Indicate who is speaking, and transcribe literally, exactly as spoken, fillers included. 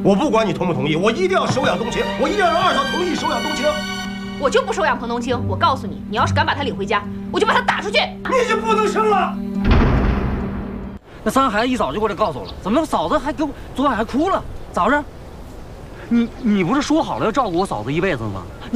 Speaker 1: 我不管你同不同意，我一定要收养冬青，我一定要让二嫂同意收养冬青。
Speaker 2: 我就不收养彭冬青。我告诉你，你要是敢把她领回家，我就把她打出去。
Speaker 1: 你就不能生了？
Speaker 3: 那三个孩子一早就过来告诉我了，怎么嫂子还给我昨晚还哭了？咋回事？你你不是说好了要照顾我嫂子一辈子吗？